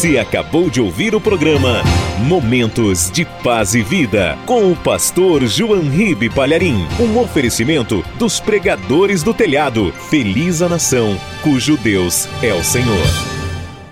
Você acabou de ouvir o programa Momentos de Paz e Vida, com o pastor João Ribe Palharim. Um oferecimento dos pregadores do telhado. Feliz a nação, cujo Deus é o Senhor.